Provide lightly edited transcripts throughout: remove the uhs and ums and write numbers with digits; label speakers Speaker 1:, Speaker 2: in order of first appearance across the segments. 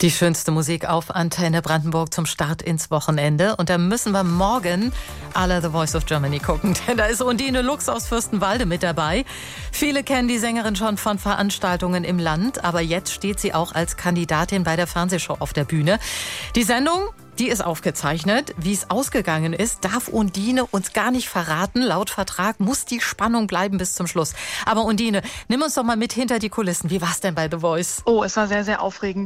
Speaker 1: Die schönste Musik auf Antenne Brandenburg zum Start ins Wochenende. Und da müssen wir morgen alle The Voice of Germany gucken, denn da ist Undine Lux aus Fürstenwalde mit dabei. Viele kennen die Sängerin schon von Veranstaltungen im Land, aber jetzt steht sie auch als Kandidatin bei der Fernsehshow auf der Bühne. Die Sendung, die ist aufgezeichnet. Wie es ausgegangen ist, darf Undine uns gar nicht verraten. Laut Vertrag muss die Spannung bleiben bis zum Schluss. Aber Undine, nimm uns doch mal mit hinter die Kulissen. Wie war es denn bei The Voice?
Speaker 2: Oh, es war sehr, sehr aufregend.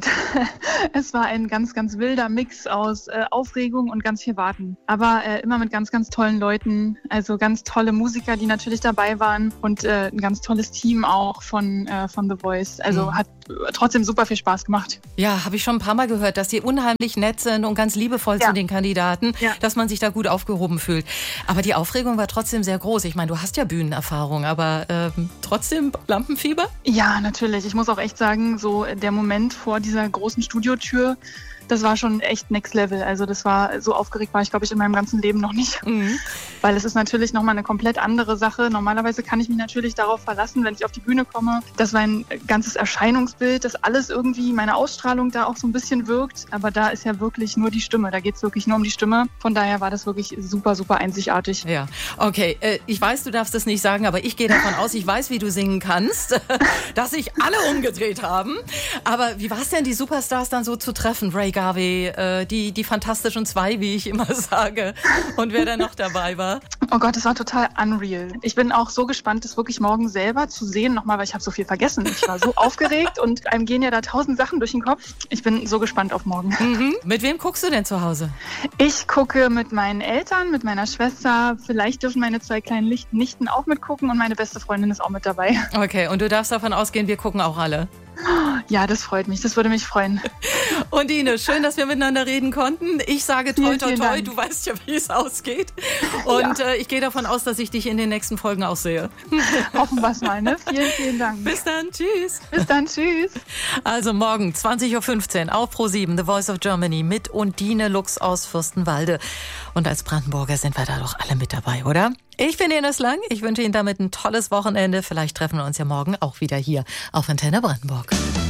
Speaker 2: Es war ein ganz, ganz wilder Mix aus Aufregung und ganz viel Warten. Aber immer mit ganz, ganz tollen Leuten. Also ganz tolle Musiker, die natürlich dabei waren. Und ein ganz tolles Team auch von The Voice. Also hat trotzdem super viel Spaß gemacht.
Speaker 1: Ja, habe ich schon ein paar Mal gehört, dass die unheimlich nett sind und ganz liebevoll zu den Kandidaten, dass man sich da gut aufgehoben fühlt. Aber die Aufregung war trotzdem sehr groß. Ich meine, du hast ja Bühnenerfahrung, aber trotzdem Lampenfieber?
Speaker 2: Ja, natürlich. Ich muss auch echt sagen, so der Moment vor dieser großen Studiotür, das war schon echt next level. Also das war, so aufgeregt war ich, glaube ich, in meinem ganzen Leben noch nicht. Weil es ist natürlich nochmal eine komplett andere Sache. Normalerweise kann ich mich natürlich darauf verlassen, wenn ich auf die Bühne komme, dass mein ganzes Erscheinungsbild, dass alles irgendwie, meine Ausstrahlung da auch so ein bisschen wirkt. Aber da ist ja wirklich nur die Stimme. Da geht es wirklich nur um die Stimme. Von daher war das wirklich super, super einzigartig.
Speaker 1: Ja, okay. Ich weiß, du darfst es nicht sagen, aber ich gehe davon aus, ich weiß, wie du singen kannst, dass sich alle umgedreht haben. Aber wie war es denn, die Superstars dann so zu treffen? Ray Garvey, die Fantastischen Zwei, wie ich immer sage. Und wer da noch dabei war?
Speaker 2: Oh Gott, das war total unreal. Ich bin auch so gespannt, das wirklich morgen selber zu sehen nochmal, weil ich habe so viel vergessen. Ich war so aufgeregt und einem gehen ja da 1000 Sachen durch den Kopf. Ich bin so gespannt auf morgen.
Speaker 1: Mit wem guckst du denn zu Hause?
Speaker 2: Ich gucke mit meinen Eltern, mit meiner Schwester. Vielleicht dürfen meine 2 kleinen Nichten auch mitgucken und meine beste Freundin ist auch mit dabei.
Speaker 1: Okay, und du darfst davon ausgehen, wir gucken auch alle.
Speaker 2: Ja, das freut mich. Das würde mich freuen.
Speaker 1: Undine, schön, dass wir miteinander reden konnten. Ich sage toi, toi, toi. Du weißt ja, wie es ausgeht. Und ich gehe davon aus, dass ich dich in den nächsten Folgen auch sehe.
Speaker 2: Hoffen wir es mal, ne? Vielen, vielen Dank.
Speaker 1: Bis dann. Tschüss.
Speaker 2: Bis dann. Tschüss.
Speaker 1: Also morgen 20.15 Uhr auf Pro7, The Voice of Germany mit Undine Lux aus Fürstenwalde. Und als Brandenburger sind wir da doch alle mit dabei, oder? Ich bin Ines Lang. Ich wünsche Ihnen damit ein tolles Wochenende. Vielleicht treffen wir uns ja morgen auch wieder hier auf Antenne Brandenburg.